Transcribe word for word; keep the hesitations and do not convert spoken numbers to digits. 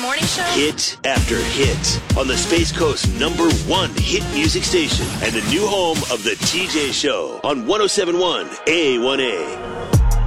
Morning Show. Hit after hit on the Space Coast number one hit music station and the new home of the T J Show on one oh seven point one A one A.